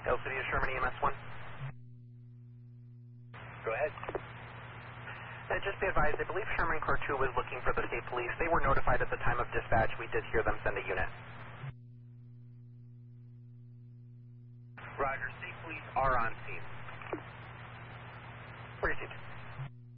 Hill City to Sherman EMS 1. Go ahead. Just be advised, I believe Sherman Core 2 was looking for the state police. They were notified at the time of dispatch. We did hear them send a unit. Roger, state police are on scene. Received.